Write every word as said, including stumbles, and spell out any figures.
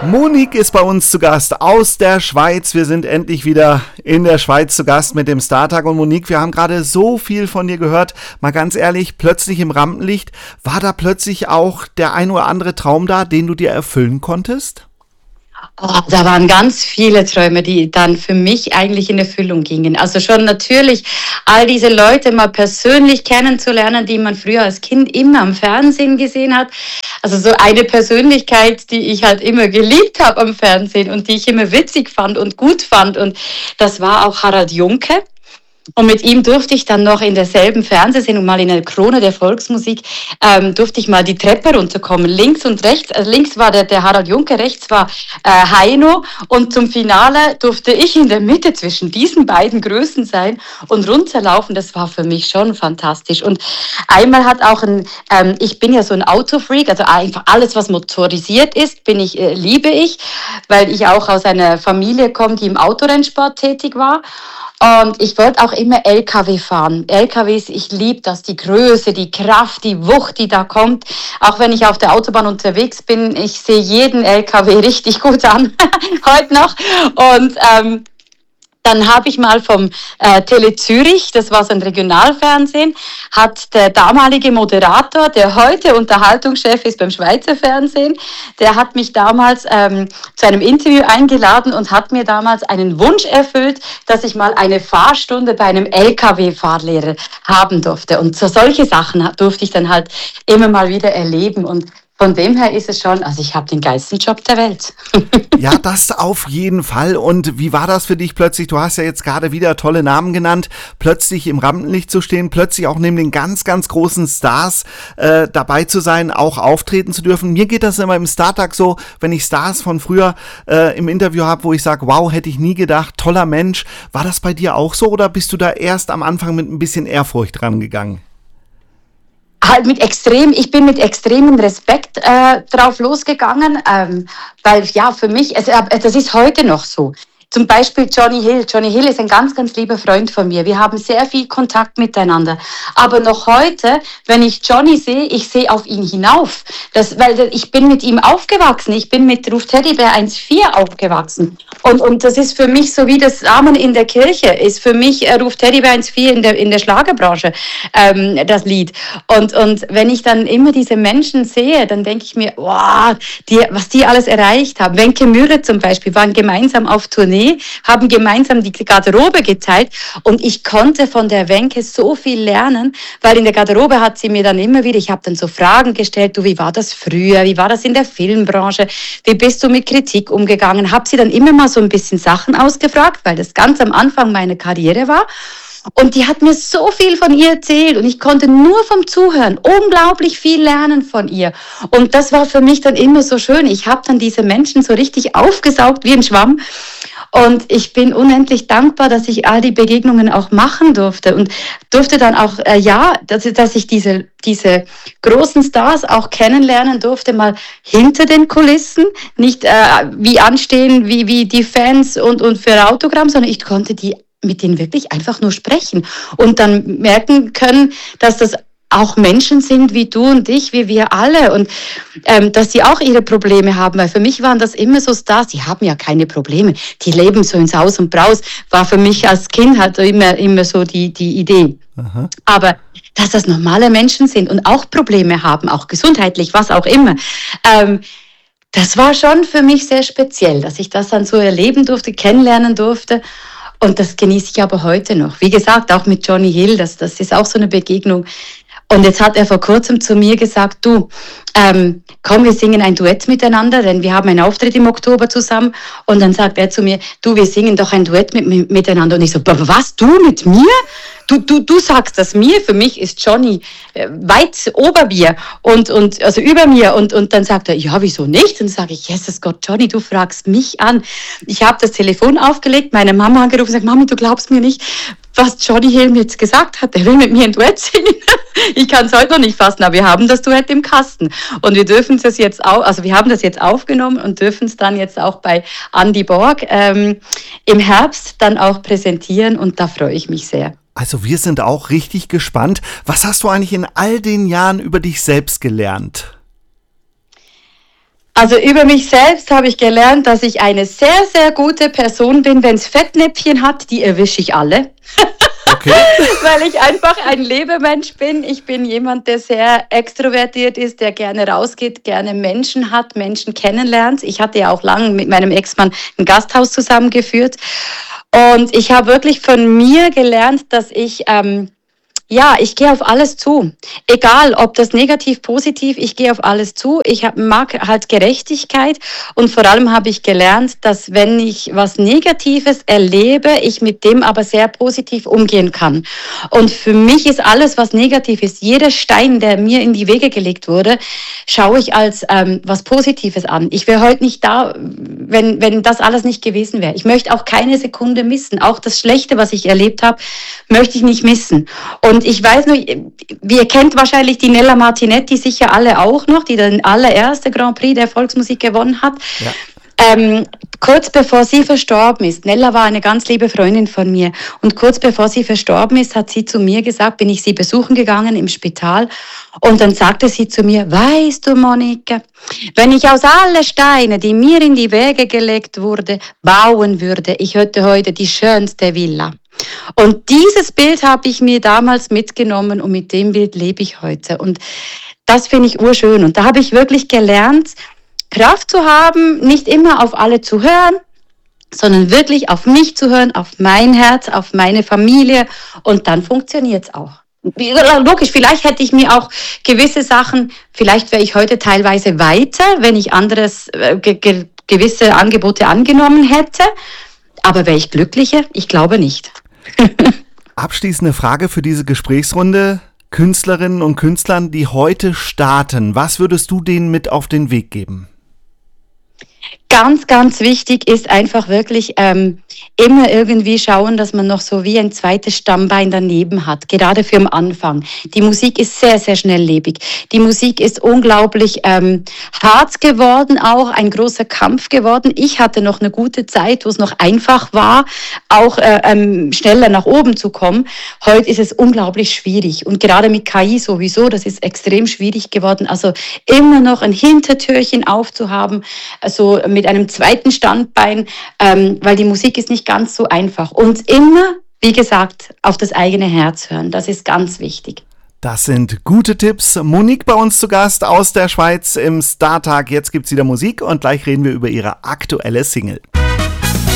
Monique ist bei uns zu Gast aus der Schweiz. Wir sind endlich wieder in der Schweiz zu Gast mit dem Startag. Und Monique, wir haben gerade so viel von dir gehört. Mal ganz ehrlich, plötzlich im Rampenlicht, war da plötzlich auch der ein oder andere Traum da, den du dir erfüllen konntest? Oh, da waren ganz viele Träume, die dann für mich eigentlich in Erfüllung gingen. Also schon natürlich all diese Leute mal persönlich kennenzulernen, die man früher als Kind immer am Fernsehen gesehen hat. Also so eine Persönlichkeit, die ich halt immer geliebt habe am Fernsehen und die ich immer witzig fand und gut fand. Und das war auch Harald Junke. Und mit ihm durfte ich dann noch in derselben Fernsehsendung, mal in der Krone der Volksmusik, ähm, durfte ich mal die Treppe runterkommen. Links und rechts, also links war der, der Harald Junke, rechts war äh, Heino. Und zum Finale durfte ich in der Mitte zwischen diesen beiden Größen sein und runterlaufen. Das war für mich schon fantastisch. Und einmal hat auch ein, ähm, ich bin ja so ein Autofreak, also einfach alles, was motorisiert ist, bin ich, äh, liebe ich, weil ich auch aus einer Familie komme, die im Autorennsport tätig war. Und ich wollte auch immer L K W fahren. L K Ws, ich liebe das, die Größe, die Kraft, die Wucht, die da kommt. Auch wenn ich auf der Autobahn unterwegs bin, ich sehe jeden L K W richtig gut an, heute noch. Und ähm, dann habe ich mal vom äh, Tele Zürich, das war so ein Regionalfernsehen, hat der damalige Moderator, der heute Unterhaltungschef ist beim Schweizer Fernsehen, der hat mich damals ähm, zu einem Interview eingeladen und hat mir damals einen Wunsch erfüllt, dass ich mal eine Fahrstunde bei einem L K W-Fahrlehrer haben durfte. Und so solche Sachen durfte ich dann halt immer mal wieder erleben. Und von dem her ist es schon, also ich habe den geilsten Job der Welt. Ja, das auf jeden Fall. Und wie war das für dich plötzlich? Du hast ja jetzt gerade wieder tolle Namen genannt. Plötzlich im Rampenlicht zu stehen, plötzlich auch neben den ganz, ganz großen Stars äh, dabei zu sein, auch auftreten zu dürfen. Mir geht das immer im Startag so, wenn ich Stars von früher äh, im Interview habe, wo ich sage, wow, hätte ich nie gedacht, toller Mensch. War das bei dir auch so oder bist du da erst am Anfang mit ein bisschen Ehrfurcht rangegangen? Halt mit extrem, ich bin mit extremem Respekt äh, drauf losgegangen, ähm, weil ja für mich, es, äh, das ist heute noch so. Zum Beispiel Johnny Hill. Johnny Hill ist ein ganz, ganz lieber Freund von mir. Wir haben sehr viel Kontakt miteinander. Aber noch heute, wenn ich Johnny sehe, ich sehe auf ihn hinauf. Das, weil ich bin mit ihm aufgewachsen. Ich bin mit Ruf Teddybär eins Komma vier aufgewachsen. Und, und das ist für mich so wie das Amen in der Kirche. Ist für mich äh, Ruf Teddybär eins Komma vier in der, in der Schlagerbranche, ähm, das Lied. Und, und wenn ich dann immer diese Menschen sehe, dann denke ich mir, wow, die, was die alles erreicht haben. Wenke Müller zum Beispiel waren gemeinsam auf Tournee, haben gemeinsam die Garderobe geteilt und ich konnte von der Wenke so viel lernen, weil in der Garderobe hat sie mir dann immer wieder, ich habe dann so Fragen gestellt, du, wie war das früher, wie war das in der Filmbranche, wie bist du mit Kritik umgegangen, habe sie dann immer mal so ein bisschen Sachen ausgefragt, weil das ganz am Anfang meiner Karriere war. Und die hat mir so viel von ihr erzählt und ich konnte nur vom Zuhören unglaublich viel lernen von ihr. Und das war für mich dann immer so schön. Ich habe dann diese Menschen so richtig aufgesaugt wie ein Schwamm. Und ich bin unendlich dankbar, dass ich all die Begegnungen auch machen durfte und durfte dann auch, äh, ja, dass, dass ich diese, diese großen Stars auch kennenlernen durfte, mal hinter den Kulissen, nicht äh, wie anstehen, wie, wie die Fans und, und für Autogramm, sondern ich konnte die mit denen wirklich einfach nur sprechen und dann merken können, dass das auch Menschen sind wie du und ich, wie wir alle und ähm, dass sie auch ihre Probleme haben, weil für mich waren das immer so Stars, die haben ja keine Probleme, die leben so in Saus und Braus, war für mich als Kind halt immer, immer so die, die Idee. Aha. Aber dass das normale Menschen sind und auch Probleme haben, auch gesundheitlich, was auch immer, ähm, das war schon für mich sehr speziell, dass ich das dann so erleben durfte, kennenlernen durfte. Und das genieße ich aber heute noch. Wie gesagt, auch mit Johnny Hill, das, das ist auch so eine Begegnung. Und jetzt hat er vor kurzem zu mir gesagt, du, ähm, komm, wir singen ein Duett miteinander, denn wir haben einen Auftritt im Oktober zusammen. Und dann sagt er zu mir, du, wir singen doch ein Duett mit, mit, miteinander. Und ich so, was, du mit mir? Du, du, du sagst das mir, für mich ist Johnny äh, weit ober mir und, und also über mir. Und, und dann sagt er, ja, wieso nicht? Und dann sage ich, Jesus Gott, Johnny, du fragst mich an. Ich habe das Telefon aufgelegt, meine Mama angerufen und gesagt, Mami, du glaubst mir nicht, was Johnny Hill mir jetzt gesagt hat. Er will mit mir ein Duett singen. Ich kann es heute noch nicht fassen, aber wir haben das Duett im Kasten. Und wir dürfen es jetzt auch, also wir haben das jetzt aufgenommen und dürfen es dann jetzt auch bei Andy Borg ähm, im Herbst dann auch präsentieren und da freue ich mich sehr. Also wir sind auch richtig gespannt. Was hast du eigentlich in all den Jahren über dich selbst gelernt? Also über mich selbst habe ich gelernt, dass ich eine sehr, sehr gute Person bin. Wenn es Fettnäpfchen hat, die erwische ich alle. Okay. Weil ich einfach ein Lebemensch bin. Ich bin jemand, der sehr extrovertiert ist, der gerne rausgeht, gerne Menschen hat, Menschen kennenlernt. Ich hatte ja auch lange mit meinem Ex-Mann ein Gasthaus zusammengeführt. Und ich habe wirklich von mir gelernt, dass ich... Ähm, Ja, ich gehe auf alles zu. Egal, ob das negativ, positiv, ich gehe auf alles zu. Ich hab, mag halt Gerechtigkeit und vor allem habe ich gelernt, dass wenn ich was Negatives erlebe, ich mit dem aber sehr positiv umgehen kann. Und für mich ist alles, was negativ ist, jeder Stein, der mir in die Wege gelegt wurde, schaue ich als ähm, was Positives an. Ich wäre heute nicht da, wenn, wenn das alles nicht gewesen wäre. Ich möchte auch keine Sekunde missen. Auch das Schlechte, was ich erlebt habe, möchte ich nicht missen. Und ich weiß nur, ihr kennt wahrscheinlich die Nella Martinetti sicher alle auch noch, die den allererste Grand Prix der Volksmusik gewonnen hat. Ja. Ähm, kurz bevor sie verstorben ist, Nella war eine ganz liebe Freundin von mir, und kurz bevor sie verstorben ist, hat sie zu mir gesagt, bin ich sie besuchen gegangen im Spital, und dann sagte sie zu mir, weißt du, Monika, wenn ich aus allen Steinen, die mir in die Wege gelegt wurde, bauen würde, ich hätte heute die schönste Villa. Und dieses Bild habe ich mir damals mitgenommen und mit dem Bild lebe ich heute. Und das finde ich urschön. Und da habe ich wirklich gelernt, Kraft zu haben, nicht immer auf alle zu hören, sondern wirklich auf mich zu hören, auf mein Herz, auf meine Familie. Und dann funktioniert es auch. Logisch, vielleicht hätte ich mir auch gewisse Sachen, vielleicht wäre ich heute teilweise weiter, wenn ich anderes, äh, ge- ge- gewisse Angebote angenommen hätte. Aber wäre ich glücklicher? Ich glaube nicht. Abschließende Frage für diese Gesprächsrunde. Künstlerinnen und Künstlern, die heute starten, was würdest du denen mit auf den Weg geben? Ganz, ganz wichtig ist einfach wirklich ähm, immer irgendwie schauen, dass man noch so wie ein zweites Stammbein daneben hat, gerade für den Anfang. Die Musik ist sehr, sehr schnelllebig. Die Musik ist unglaublich ähm, hart geworden, auch ein großer Kampf geworden. Ich hatte noch eine gute Zeit, wo es noch einfach war, auch äh, ähm, schneller nach oben zu kommen. Heute ist es unglaublich schwierig und gerade mit K I sowieso, das ist extrem schwierig geworden. Also immer noch ein Hintertürchen aufzuhaben, also mit einem zweiten Standbein, ähm, weil die Musik ist nicht ganz so einfach. Und immer, wie gesagt, auf das eigene Herz hören. Das ist ganz wichtig. Das sind gute Tipps. Monique bei uns zu Gast aus der Schweiz im Startag. Jetzt gibt's wieder Musik und gleich reden wir über ihre aktuelle Single.